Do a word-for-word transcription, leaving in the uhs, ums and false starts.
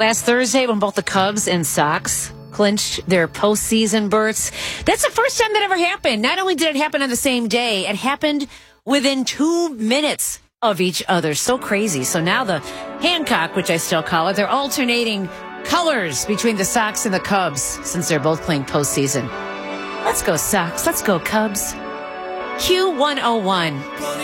last Thursday when both the Cubs and Sox clinched their postseason berths. That's the first time that ever happened. Not only did it happen on the same day, it happened within two minutes of each other. So crazy. So now the Hancock, which I still call it, they're alternating colors between the Sox and the Cubs since they're both playing postseason. Let's go Sox. Let's go Cubs. Q one oh one.